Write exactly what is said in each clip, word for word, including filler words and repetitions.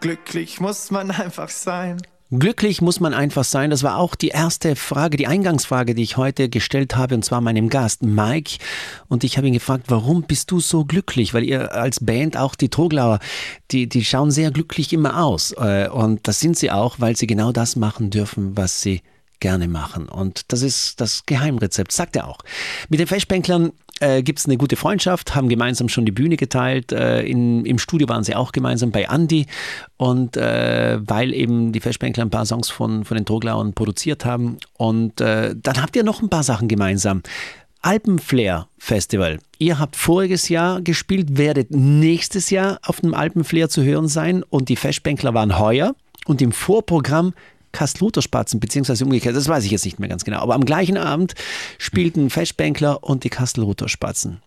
Glücklich muss man einfach sein. Glücklich muss man einfach sein. Das war auch die erste Frage, die Eingangsfrage, die ich heute gestellt habe, und zwar meinem Gast Mike. Und ich habe ihn gefragt, warum bist du so glücklich? Weil ihr als Band, auch die Troglauer, die, die schauen sehr glücklich immer aus. Und das sind sie auch, weil sie genau das machen dürfen, was sie gerne machen. Und das ist das Geheimrezept, sagt er auch. Mit den Festbänklern äh, gibt es eine gute Freundschaft, haben gemeinsam schon die Bühne geteilt. Äh, in, Im Studio waren sie auch gemeinsam bei Andi. Und äh, weil eben die Festbänkler ein paar Songs von, von den Troglauern produziert haben. Und äh, dann habt ihr noch ein paar Sachen gemeinsam. Alpenflair Festival. Ihr habt voriges Jahr gespielt, werdet nächstes Jahr auf dem Alpenflair zu hören sein. Und die Festbänkler waren heuer. Und im Vorprogramm Kastel-Luther-Spatzen, beziehungsweise umgekehrt, das weiß ich jetzt nicht mehr ganz genau. Aber am gleichen Abend spielten Festbänkler und die Kastel-Luther-Spatzen.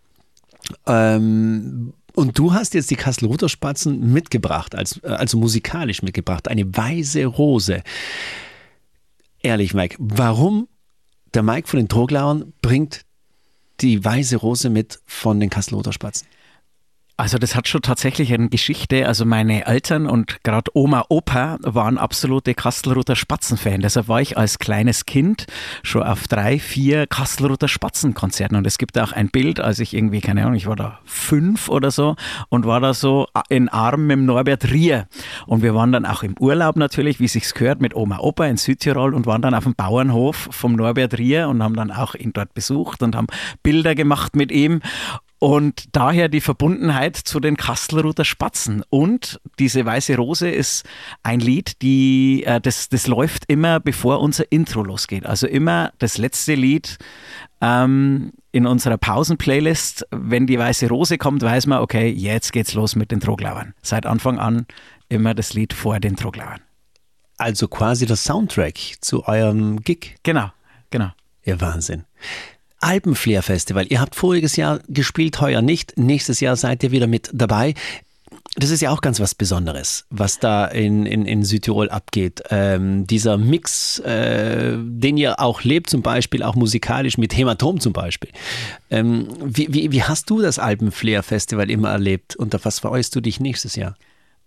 Ähm, und du hast jetzt die Kastel-Luther-Spatzen mitgebracht, als, also musikalisch mitgebracht, eine weiße Rose. Ehrlich, Mike, warum der Mike von den Troglauern bringt die weiße Rose mit von den Kastel-Luther-Spatzen? Also das hat schon tatsächlich eine Geschichte. Also meine Eltern und gerade Oma, Opa waren absolute Kastelruther Spatzen-Fan. Deshalb war ich als kleines Kind schon auf drei, vier Kastelruther Spatzen-Konzerten. Und es gibt auch ein Bild, als ich irgendwie, keine Ahnung, ich war da fünf oder so und war da so in Arm mit dem Norbert Rier. Und wir waren dann auch im Urlaub natürlich, wie sich's gehört, mit Oma, Opa in Südtirol und waren dann auf dem Bauernhof vom Norbert Rier und haben dann auch ihn dort besucht und haben Bilder gemacht mit ihm. Und daher die Verbundenheit zu den Kastelruther Spatzen. Und diese weiße Rose ist ein Lied, die, äh, das, das läuft immer, bevor unser Intro losgeht. Also immer das letzte Lied ähm, in unserer Pausen-Playlist. Wenn die weiße Rose kommt, weiß man, okay, jetzt geht's los mit den Troglauern. Seit Anfang an immer das Lied vor den Troglauern. Also quasi der Soundtrack zu eurem Gig. Genau, genau. Ja, Wahnsinn. Alpenflair Festival. Ihr habt voriges Jahr gespielt, heuer nicht. Nächstes Jahr seid ihr wieder mit dabei. Das ist ja auch ganz was Besonderes, was da in, in, in Südtirol abgeht. Ähm, dieser Mix, äh, den ihr auch lebt, zum Beispiel auch musikalisch mit Hämatom zum Beispiel. Ähm, wie, wie, wie hast du das Alpenflair Festival immer erlebt und auf was freust du dich nächstes Jahr?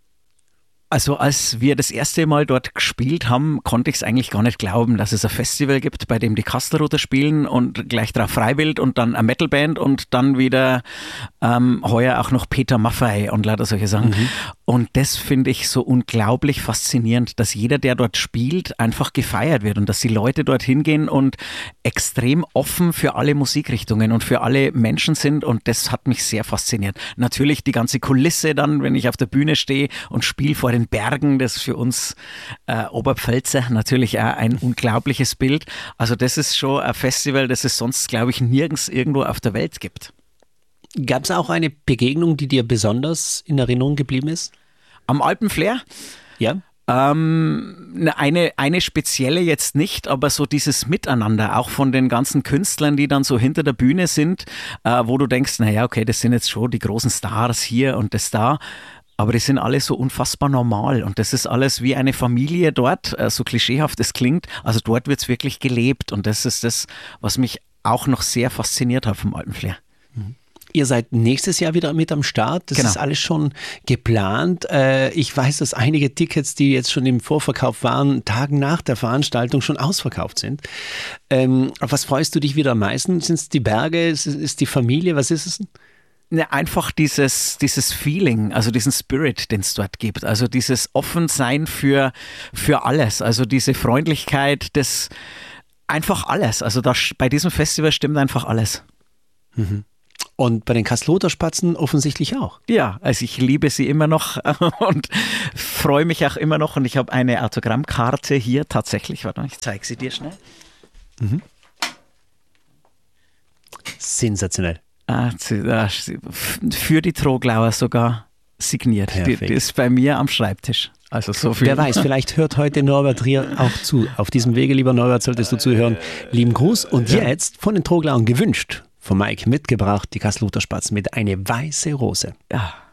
Also als wir das erste Mal dort gespielt haben, konnte ich es eigentlich gar nicht glauben, dass es ein Festival gibt, bei dem die Kastelruther spielen und gleich drauf Freiwild und dann eine Metalband und dann wieder ähm, heuer auch noch Peter Maffay und lauter solche Sachen. Mhm. Und das finde ich so unglaublich faszinierend, dass jeder, der dort spielt, einfach gefeiert wird und dass die Leute dort hingehen und extrem offen für alle Musikrichtungen und für alle Menschen sind und das hat mich sehr fasziniert. Natürlich die ganze Kulisse dann, wenn ich auf der Bühne stehe und spiele vor den Bergen, das ist für uns äh, Oberpfälzer natürlich auch ein unglaubliches Bild. Also das ist schon ein Festival, das es sonst, glaube ich, nirgends irgendwo auf der Welt gibt. Gab es auch eine Begegnung, die dir besonders in Erinnerung geblieben ist? Am Alpenflair? Ja. Ähm, eine, eine spezielle jetzt nicht, aber so dieses Miteinander, auch von den ganzen Künstlern, die dann so hinter der Bühne sind, äh, wo du denkst, naja, okay, das sind jetzt schon die großen Stars hier und das da. Aber die sind alle so unfassbar normal und das ist alles wie eine Familie dort, so klischeehaft es klingt. Also dort wird es wirklich gelebt und das ist das, was mich auch noch sehr fasziniert hat vom Alpenflair. Mhm. Ihr seid nächstes Jahr wieder mit am Start. Das genau. ist alles schon geplant. Ich weiß, dass einige Tickets, die jetzt schon im Vorverkauf waren, Tagen nach der Veranstaltung schon ausverkauft sind. Auf was freust du dich wieder am meisten? Sind es die Berge? Ist es die Familie? Was ist es denn? Ne, einfach dieses, dieses Feeling, also diesen Spirit, den es dort gibt. Also dieses Offensein für, für alles. Also diese Freundlichkeit, das einfach alles. Also da, bei diesem Festival stimmt einfach alles. Mhm. Und bei den Kastel-Luther Spatzen offensichtlich auch. Ja, also ich liebe sie immer noch und freue mich auch immer noch. Und ich habe eine Autogrammkarte hier tatsächlich. Warte mal, ich zeige sie dir schnell. Mhm. Sensationell. Für die Troglauer sogar signiert. Die, die ist bei mir am Schreibtisch. Also so viel. Wer weiß, vielleicht hört heute Norbert Rier auch zu. Auf diesem Wege, lieber Norbert, solltest du zuhören. Lieben Gruß und jetzt von den Troglauern gewünscht, von Mike mitgebracht, die Kastel-Luther Spatzen mit Eine weiße Rose. Ja.